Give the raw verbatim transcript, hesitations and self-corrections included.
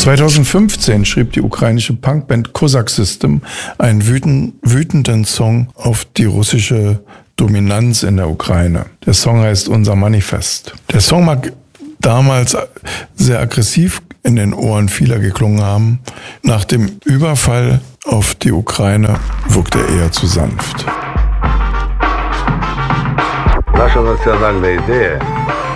zweitausendfünfzehn schrieb die ukrainische Punkband Cossack System einen wütend, wütenden Song auf die russische Dominanz in der Ukraine. Der Song heißt Unser Manifest. Der Song mag damals sehr aggressiv in den Ohren vieler geklungen haben. Nach dem Überfall auf die Ukraine wirkt er eher zu sanft. Наша національна ідея